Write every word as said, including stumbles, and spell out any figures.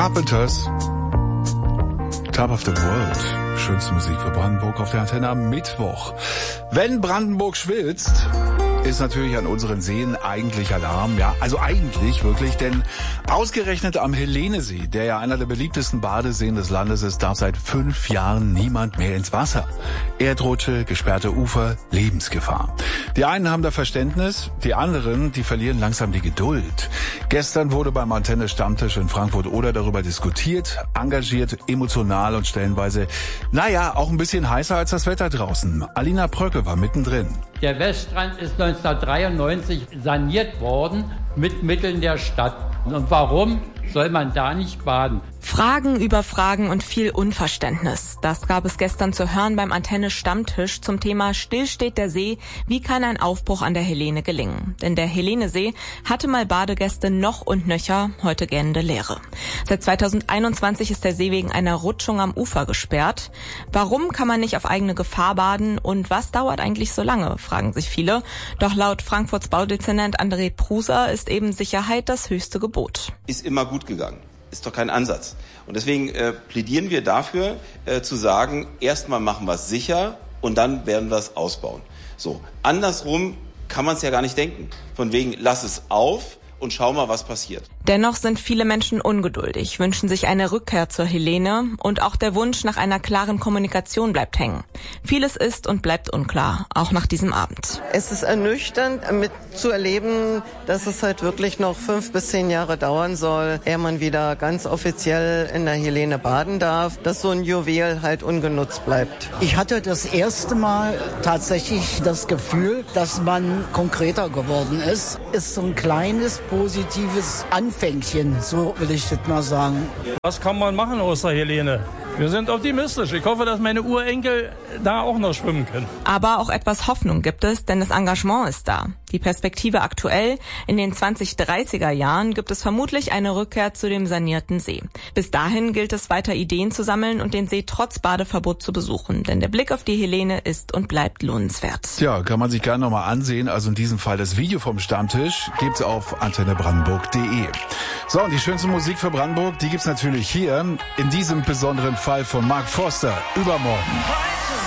Carpenters, Top of the World. Schönste Musik für Brandenburg auf der Antenne am Mittwoch. Wenn Brandenburg schwitzt, ist natürlich an unseren Seen eigentlich Alarm. Ja, also eigentlich wirklich, denn ausgerechnet am Helenesee, der ja einer der beliebtesten Badeseen des Landes ist, darf seit fünf Jahren niemand mehr ins Wasser. Erdrutsche, gesperrte Ufer, Lebensgefahr. Die einen haben da Verständnis, die anderen, die verlieren langsam die Geduld. Gestern wurde beim Antenne-Stammtisch in Frankfurt-Oder darüber diskutiert, engagiert, emotional und stellenweise, naja, auch ein bisschen heißer als das Wetter draußen. Alina Pröcke war mittendrin. Der Weststrand ist neunzehnhundertdreiundneunzig saniert worden mit Mitteln der Stadt. Und warum soll man da nicht baden? Fragen über Fragen und viel Unverständnis. Das gab es gestern zu hören beim Antenne-Stammtisch zum Thema Still steht der See, wie kann ein Aufbruch an der Helene gelingen? Denn der Helenesee hatte mal Badegäste noch und nöcher, heute gähnende Leere. Seit zweitausendeinundzwanzig ist der See wegen einer Rutschung am Ufer gesperrt. Warum kann man nicht auf eigene Gefahr baden und was dauert eigentlich so lange, fragen sich viele. Doch laut Frankfurts Baudezernent André Pruser ist eben Sicherheit das höchste Gebot. Ist immer gut gegangen. Ist doch kein Ansatz. Und deswegen äh, plädieren wir dafür, äh, zu sagen, erstmal machen wir es sicher und dann werden wir es ausbauen. So, andersrum kann man es ja gar nicht denken. Von wegen, lass es auf und schau mal, was passiert. Dennoch sind viele Menschen ungeduldig, wünschen sich eine Rückkehr zur Helene und auch der Wunsch nach einer klaren Kommunikation bleibt hängen. Vieles ist und bleibt unklar, auch nach diesem Abend. Es ist ernüchternd mit zu erleben, dass es halt wirklich noch fünf bis zehn Jahre dauern soll, ehe man wieder ganz offiziell in der Helene baden darf, dass so ein Juwel halt ungenutzt bleibt. Ich hatte das erste Mal tatsächlich das Gefühl, dass man konkreter geworden ist. Ist so ein kleines positives Anfängchen, so will ich das mal sagen. Was kann man machen aus der Helene? Wir sind optimistisch. Ich hoffe, dass meine Urenkel da auch noch schwimmen können. Aber auch etwas Hoffnung gibt es, denn das Engagement ist da. Die Perspektive aktuell, in den zwanzig dreißiger Jahren gibt es vermutlich eine Rückkehr zu dem sanierten See. Bis dahin gilt es weiter Ideen zu sammeln und den See trotz Badeverbot zu besuchen, denn der Blick auf die Helene ist und bleibt lohnenswert. Ja, kann man sich gerne nochmal ansehen. Also in diesem Fall das Video vom Stammtisch gibt's auf antenne brandenburg punkt de. So, und die schönste Musik für Brandenburg, die gibt's natürlich hier, in diesem besonderen Fall von Mark Forster, Übermorgen.